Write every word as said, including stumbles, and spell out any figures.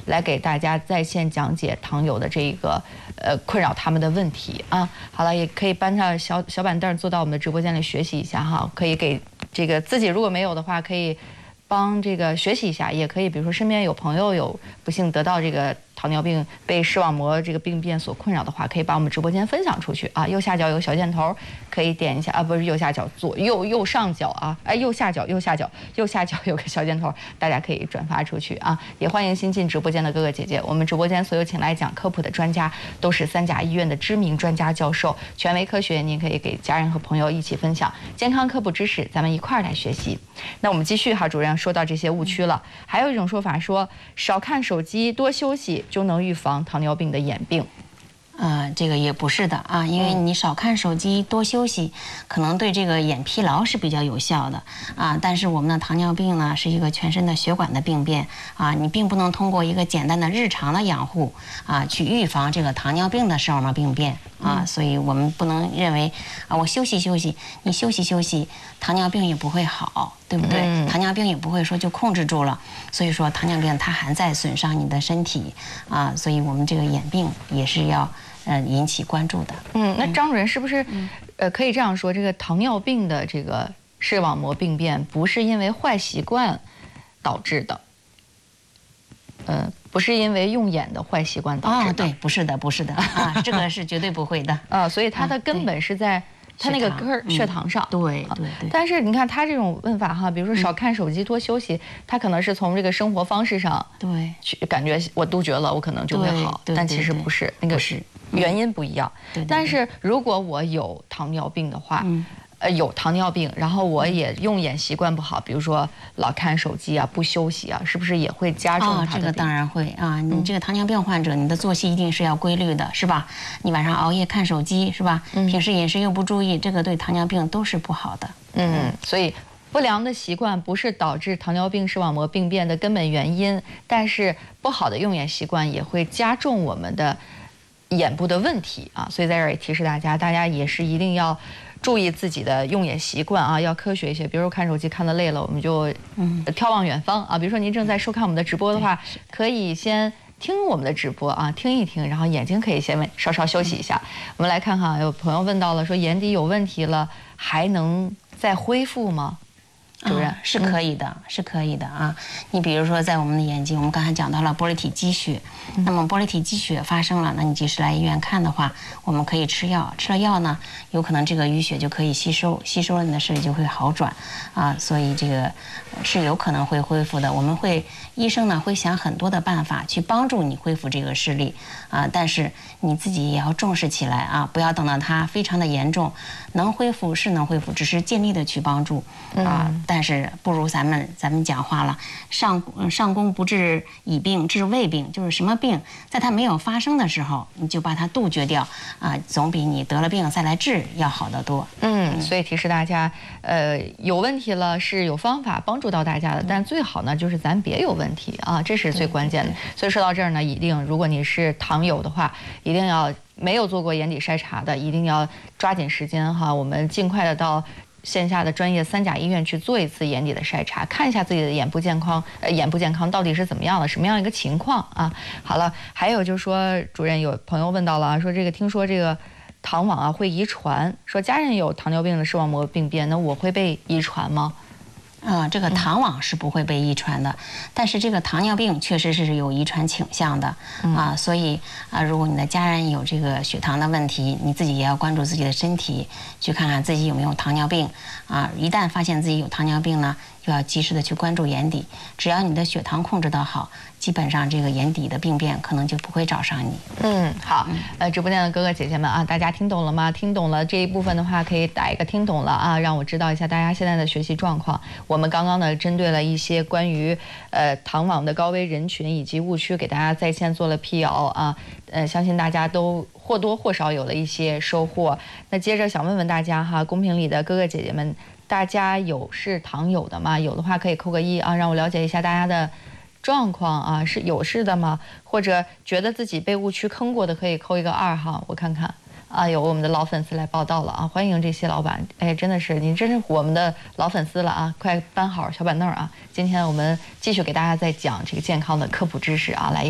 来给大家在线讲解糖友的这个呃困扰他们的问题啊。好了，也可以搬上小小板凳坐到我们的直播间里学习一下哈，可以给这个自己如果没有的话，可以帮这个学习一下，也可以比如说身边有朋友有不幸得到这个糖尿病被视网膜这个病变所困扰的话，可以把我们直播间分享出去啊。右下角有个小箭头，可以点一下啊，不是右下角，左右右上角啊，哎，右下角右下角右下角有个小箭头，大家可以转发出去啊。也欢迎新进直播间的哥哥姐姐，我们直播间所有请来讲科普的专家都是三甲医院的知名专家教授，权威科学您可以给家人和朋友一起分享健康科普知识，咱们一块儿来学习。那我们继续哈，主任说到这些误区了，还有一种说法说少看手机多休息就能预防糖尿病的眼病。 呃，这个也不是的啊，因为你少看手机，多休息，可能对这个眼疲劳是比较有效的啊。但是我们的糖尿病呢，是一个全身的血管的病变啊，你并不能通过一个简单的日常的养护啊，去预防这个糖尿病的视网膜病变啊。所以我们不能认为啊，我休息休息，你休息休息，糖尿病也不会好，对不对？嗯、糖尿病也不会说就控制住了。所以说，糖尿病它还在损伤你的身体啊，所以我们这个眼病也是要。呃，引起关注的。 嗯，那张主任是不是，嗯、呃，可以这样说，这个糖尿病的这个视网膜病变不是因为坏习惯导致的，呃，不是因为用眼的坏习惯导致的。 哦，对，不是的，不是的啊，这个是绝对不会的。 啊，所以它的根本是在。它那个根儿血糖上， 嗯、对对对。 但是你看他这种问法哈，比如说少看手机多休息，他、嗯、可能是从这个生活方式上， 对， 去感觉我杜绝了，我可能就会好， 对对对对， 但其实不是，那个是原因不一样。 对对对， 但是如果我有糖尿病的话，嗯。呃，有糖尿病，然后我也用眼习惯不好，比如说老看手机啊，不休息啊，是不是也会加重它的病？ 哦，这个当然会啊！你这个糖尿病患者，你的作息一定是要规律的，是吧？你晚上熬夜看手机，是吧？嗯、平时饮食又不注意，这个对糖尿病都是不好的。 嗯，所以不良的习惯不是导致糖尿病视网膜病变的根本原因，但是不好的用眼习惯也会加重我们的眼部的问题啊！所以在这儿也提示大家，大家也是一定要。注意自己的用眼习惯啊，要科学一些。比如说看手机看得累了，我们就眺望远方啊。比如说您正在收看我们的直播的话，可以先听我们的直播啊，听一听，然后眼睛可以先稍稍休息一下。我们来看看，有朋友问到了，说眼底有问题了，还能再恢复吗？主任、 啊、是可以的、嗯，是可以的啊。你比如说，在我们的眼睛，我们刚才讲到了玻璃体积血，嗯、那么玻璃体积血发生了，那你及时来医院看的话，我们可以吃药，吃了药呢，有可能这个淤血就可以吸收，吸收了你的视力就会好转啊，所以这个是有可能会恢复的。我们会医生呢会想很多的办法去帮助你恢复这个视力啊，但是你自己也要重视起来啊，不要等到它非常的严重，能恢复是能恢复，只是尽力的去帮助啊。嗯但是不如咱们咱们讲话了，上上工不治已病，治未病，就是什么病，在它没有发生的时候，你就把它杜绝掉啊，总比你得了病再来治要好得多。 嗯，所以提示大家，呃，有问题了是有方法帮助到大家的，但最好呢就是咱别有问题啊，这是最关键的。所以说到这儿呢，一定如果你是糖友的话，一定要没有做过眼底筛查的，一定要抓紧时间哈，我们尽快的到。线下的专业三甲医院去做一次眼底的筛查，看一下自己的眼部健康，呃，眼部健康到底是怎么样的，什么样一个情况啊？好了，还有就是说，主任有朋友问到了，说这个听说这个糖网啊会遗传，说家人有糖尿病的视网膜病变，那我会被遗传吗？ 啊、呃，这个糖网是不会被遗传的，嗯、但是这个糖尿病确实是有遗传倾向的、嗯、啊，所以啊，如果你的家人有这个血糖的问题，你自己也要关注自己的身体，去看看自己有没有糖尿病啊。一旦发现自己有糖尿病呢，就要及时的去关注眼底，只要你的血糖控制得好，基本上这个眼底的病变可能就不会找上你。 嗯，好，呃，直播间的哥哥姐姐们啊，大家听懂了吗？听懂了这一部分的话，可以打一个听懂了啊，让我知道一下大家现在的学习状况。我们刚刚呢，针对了一些关于呃糖网的高危人群以及误区，给大家在线做了辟谣啊，呃，相信大家都或多或少有了一些收获。那接着想问问大家哈，公屏里的哥哥姐姐们，大家有是糖友的吗？有的话可以扣个一啊，让我了解一下大家的状况啊，是有事的吗？或者觉得自己被误区坑过的，可以扣一个二哈，我看看。啊，有我们的老粉丝来报道了啊！欢迎这些老板，哎，真的是您真是我们的老粉丝了啊！快搬好小板凳啊！今天我们继续给大家再讲这个健康的科普知识啊，来。